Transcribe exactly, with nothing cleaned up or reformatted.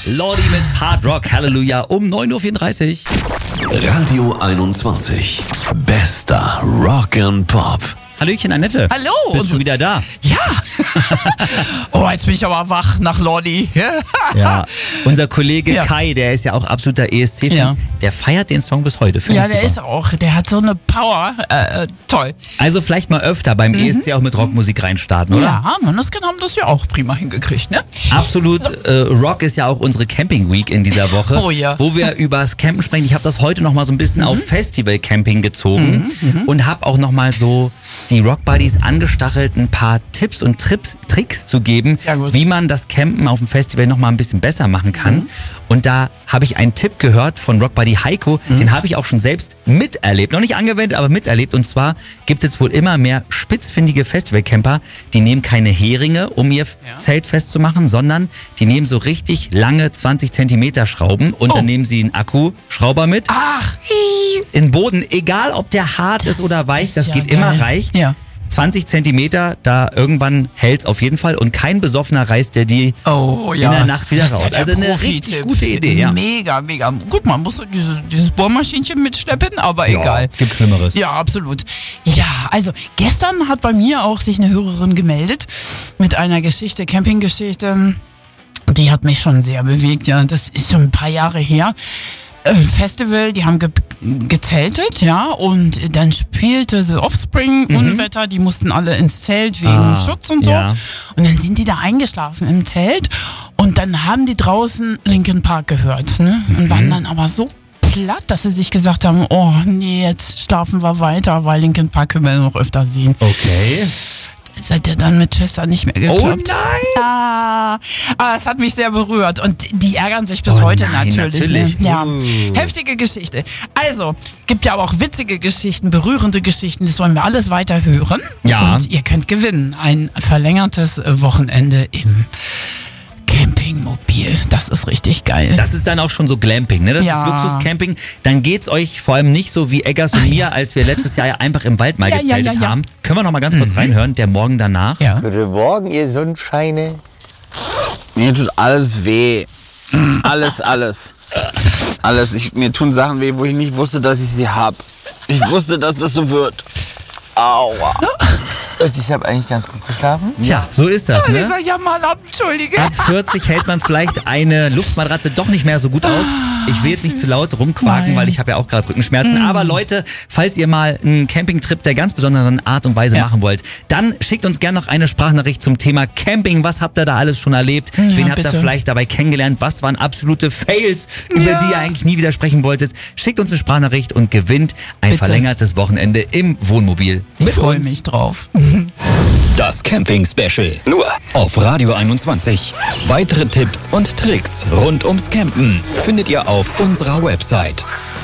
Lordi mit Hard Rock Hallelujah um neun Uhr vierunddreißig. Radio einundzwanzig. Bester Rock and Pop. Hallöchen, Annette. Hallo. Bist schon wieder da? Ja. Oh, jetzt bin ich aber wach nach Lordi. Ja. Unser Kollege Ja. Kai, der ist ja auch absoluter E S C-Fan, Ja. der feiert den Song bis heute. Find Ja, ich der super. ist auch, der hat so eine Power. Äh, toll. Also vielleicht mal öfter beim E S C auch mit Rockmusik reinstarten, oder? Ja, Manneskin haben das ja auch prima hingekriegt, ne? Absolut. Äh, Rock ist ja auch unsere Camping Week in dieser Woche, Oh ja. wo wir übers Campen sprechen. Ich habe das heute noch mal so ein bisschen auf Festival Camping gezogen und habe auch noch mal so die Rock Buddies angestachelt, ein paar Tipps und Trips, Tricks zu geben, Sehr gut. wie man das Campen auf dem Festival noch mal ein bisschen besser machen kann. Und da habe ich einen Tipp gehört von Rock Buddy Heiko, den habe ich auch schon selbst miterlebt, noch nicht angewendet, aber miterlebt. Und zwar gibt es wohl immer mehr spitzfindige Festivalcamper, die nehmen keine Heringe, um ihr Ja. Zelt festzumachen, sondern die nehmen so richtig lange zwanzig Zentimeter Schrauben und Oh. dann nehmen sie einen Akkuschrauber mit, Ach, in den Boden, egal ob der hart ist oder weich, ist das ja geht geil. immer reich. Ja. zwanzig Zentimeter, da irgendwann hält's auf jeden Fall und kein Besoffener reißt der die Oh ja. in der Nacht wieder Das ist ja raus. der Also eine Profi-Tipp. richtig gute Idee, ja. Mega, mega. Gut, man muss so dieses, dieses Bohrmaschinchen mitschleppen, aber egal. Gibt Schlimmeres. Ja, absolut. Ja, also gestern hat bei mir auch sich eine Hörerin gemeldet mit einer Geschichte, Campinggeschichte. Die hat mich schon sehr bewegt, ja. Das ist schon ein paar Jahre her. Äh, Festival, die haben ge gezeltet, ja, und dann spielte The Offspring, Unwetter, die mussten alle ins Zelt wegen Ah, Schutz und so. ja. Und dann sind die da eingeschlafen im Zelt und dann haben die draußen Linkin Park gehört, ne? Und waren dann aber so platt, dass sie sich gesagt haben, oh nee, jetzt schlafen wir weiter, weil Linkin Park können wir noch öfter sehen. Okay. Jetzt hat er dann mit Chester nicht mehr geklappt. Oh nein! Ja, aber es hat mich sehr berührt und die ärgern sich bis Oh heute nein, natürlich. natürlich. Ne? Ja, Uh. heftige Geschichte. Also, gibt ja aber auch witzige Geschichten, berührende Geschichten, das wollen wir alles weiter hören. Ja. Und ihr könnt gewinnen. Ein verlängertes Wochenende im Campingmobil. Das ist richtig geil. Das ist dann auch schon so Glamping, ne? Das Ja. ist Luxuscamping. Dann geht's euch vor allem nicht so wie Eggers und mir, als wir letztes Jahr ja einfach im Wald mal Ja, ja, gezeltet ja, ja. haben. Können wir noch mal ganz kurz reinhören, der Morgen danach? Ja. Guten Morgen, ihr Sonnenscheine. Mir tut alles weh. Alles, alles. Alles. Ich, mir tun Sachen weh, wo ich nicht wusste, dass ich sie hab. Ich wusste, dass das so wird. Aua. Also ich habe eigentlich ganz gut geschlafen. Tja, so ist das, ne? Dieser Jammer ab, entschuldige. Ab vierzig hält man vielleicht eine Luftmatratze doch nicht mehr so gut aus. Ich will jetzt nicht zu laut rumquaken, Nein. weil ich habe ja auch gerade Rückenschmerzen. Aber Leute, falls ihr mal einen Campingtrip der ganz besonderen Art und Weise Ja. machen wollt, dann schickt uns gerne noch eine Sprachnachricht zum Thema Camping. Was habt ihr da alles schon erlebt? Wen habt ihr bitte. vielleicht dabei kennengelernt? Was waren absolute Fails, über Ja. die ihr eigentlich nie widersprechen wolltet? Schickt uns eine Sprachnachricht und gewinnt ein Bitte. verlängertes Wochenende im Wohnmobil. Ich Mit freue uns. mich drauf. Das Camping-Special. Nur auf Radio einundzwanzig. Weitere Tipps und Tricks rund ums Campen findet ihr auf unserer Website.